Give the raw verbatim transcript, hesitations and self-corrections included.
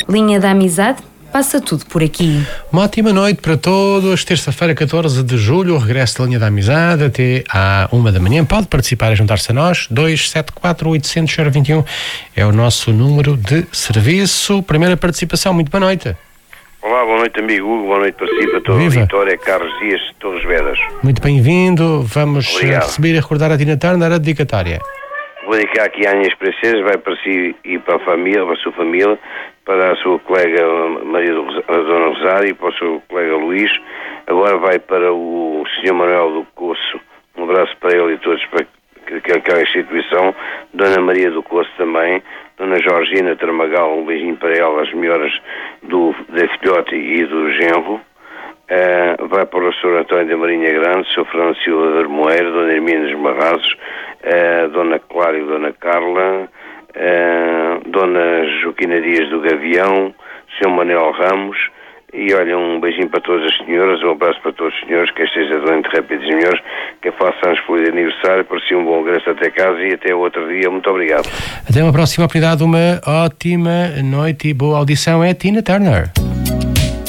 Linha da Amizade, passa tudo por aqui. Uma ótima noite para todos. Terça-feira, catorze de julho, o regresso da Linha da Amizade até à uma da manhã. Pode participar e juntar-se a nós. dois sete quatro, oito zero zero, zero dois um é o nosso número de serviço. Primeira participação. Muito boa noite. Olá, boa noite, amigo Hugo. Boa noite para si, para toda a Vitória, Carlos Dias, Torres Vedras. Muito bem-vindo. Vamos Obrigado. receber e recordar a Tina Turner, a dedicatória. Vou dedicar aqui à Inês Princesa, vai para si e para a família, para a sua família, para a sua colega Maria do Rosário, a Dona Rosário, e para o seu colega Luís. Agora vai para o senhor Manuel do Coço. Um abraço para ele e todos, para aquela instituição. Dona Maria do Coço também. Dona Georgina Tramagal, um beijinho para ela, as melhoras do, da filhote e do genro. Uh, vai para o senhor António da Marinha Grande, senhor Fernando Silva de Armoeiro, Dona Hermina dos Marrazos, uh, Dona Clara e Dona Carla, uh, Dona Joaquina Dias do Gavião, senhor Manuel Ramos. E olha, um beijinho para todas as senhoras, um abraço para todos os senhores, que esteja doente rápido, senhores, que façam anos feliz aniversário, para si um bom regresso até casa e até outro dia. Muito obrigado. Até uma próxima oportunidade, uma ótima noite e boa audição. É Tina Turner.